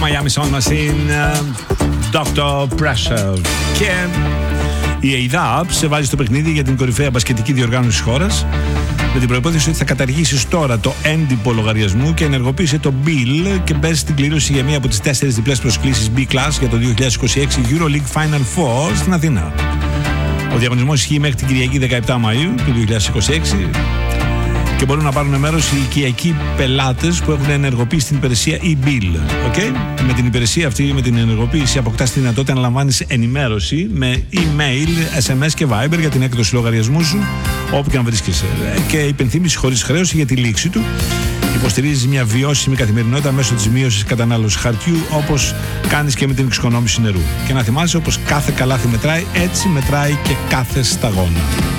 Miami Sound Machine, Dr. Pressure. Και η ΕΙΔΑΠ σε βάζει στο παιχνίδι για την κορυφαία μπασκετική διοργάνωση της χώρας, με την προϋπόθεση ότι θα καταργήσεις τώρα το έντυπο λογαριασμού και ενεργοποίησε το Bill και μπες στην κλήρωση για μία από τις 4 διπλές προσκλήσεις B-Class για το 2026 EuroLeague Final Four στην Αθήνα. Ο διαγωνισμός ισχύει μέχρι την Κυριακή 17 Μαΐου του 2026 και μπορούν να πάρουν μέρος οι οικιακοί πελάτες που έχουν ενεργοποιήσει την υπηρεσία e-Bill. Okay? Με την υπηρεσία αυτή, με την ενεργοποίηση, αποκτάς τη δυνατότητα να λαμβάνεις ενημέρωση με email, SMS και Viber για την έκδοση λογαριασμού σου όπου και αν βρίσκεσαι. Και υπενθύμηση χωρίς χρέωση για τη λήξη του. Υποστηρίζεις μια βιώσιμη καθημερινότητα μέσω της μείωσης κατανάλωσης χαρτιού, όπως κάνεις και με την εξοικονόμηση νερού. Και να θυμάσαι, όπως κάθε καλάθι μετράει, έτσι μετράει και κάθε σταγόνα.